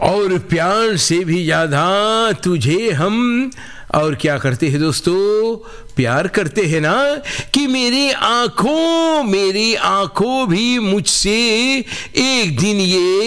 और प्यार से भी ज्यादा तुझे हम और क्या करते हैं दोस्तों, प्यार करते हैं ना, कि मेरी आंखों भी मुझसे एक दिन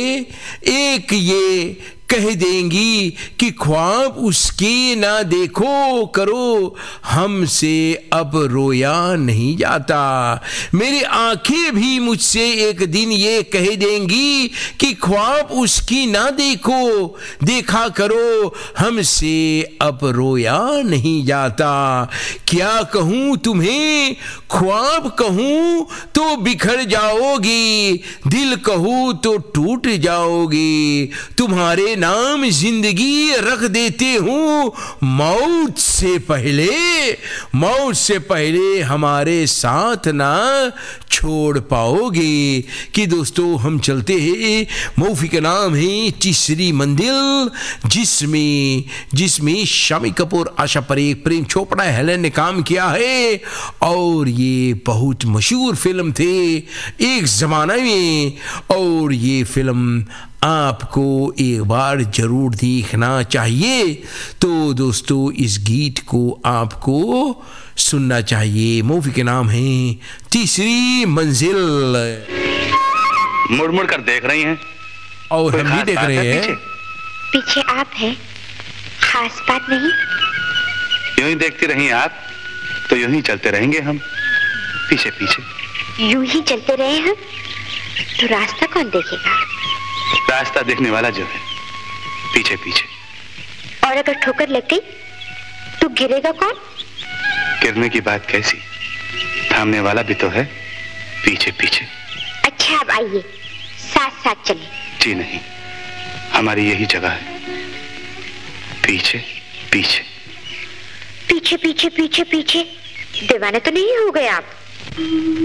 ये कह देंगी कि ख्वाब उसके ना देखो करो, हमसे अब रोया नहीं जाता। मेरी आंखें भी मुझसे एक दिन ये कह देंगी कि ख्वाब उसकी ना देखा करो, हमसे अब रोया नहीं जाता। क्या कहूँ तुम्हें, ख्वाब कहूँ तो बिखर जाओगी, दिल कहूँ तो टूट जाओगी। तुम्हारे नाम जिंदगी रख देते हूँ, मौत से पहले हमारे साथ ना छोड़ पाओगे। कि दोस्तों हम चलते हैं, मूवी का नाम है तीसरी मंजिल, जिसमें शामी कपूर, आशा परेख, प्रेम चोपड़ा, हेलन ने काम किया है। और ये बहुत मशहूर फिल्म थे एक जमाना में, और ये फिल्म आपको एक बार जरूर देखना चाहिए। तो दोस्तों इस गीत को आपको सुनना चाहिए। मूवी के नाम है तीसरी मंजिल। मुड़ मुड़ कर देख रही हैं और हम भी देख रहे हैं। पीछे आप हैं, खास बात नहीं। यूं ही देखती रही आप तो यूं ही चलते रहेंगे हम पीछे पीछे। यूं ही चलते रहे हम तो रास्ता कौन देखेगा? रास्ता देखने वाला जो है पीछे पीछे। और अगर ठोकर लग गई तो गिरेगा कौन? गिरने की बात कैसी, थामने वाला भी तो है पीछे पीछे। अच्छा अब आइए साथ साथ चलें। जी नहीं, हमारी यही जगह है, पीछे पीछे पीछे पीछे पीछे पीछे। दीवाने तो नहीं हो गए आप?